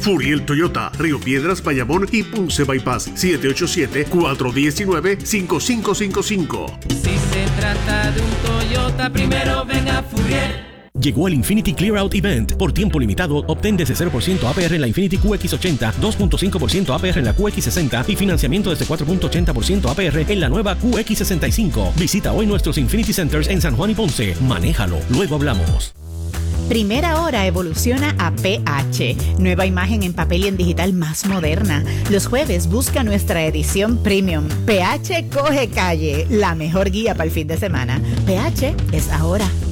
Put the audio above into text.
Furiel Toyota, Río Piedras, Bayamón y Ponce Bypass. 787-419-5555. Si se trata de un Toyota, primero ven a Furiel. Llegó el Infinity Clear Out Event. Por tiempo limitado, obtén desde 0% APR en la Infinity QX80, 2.5% APR en la QX60 y financiamiento desde 4.80% APR en la nueva QX65. Visita hoy nuestros Infinity Centers en San Juan y Ponce. Manéjalo, luego hablamos. Primera Hora evoluciona a PH, nueva imagen en papel y en digital más moderna. Los jueves busca nuestra edición premium. PH coge calle, la mejor guía para el fin de semana. PH es ahora.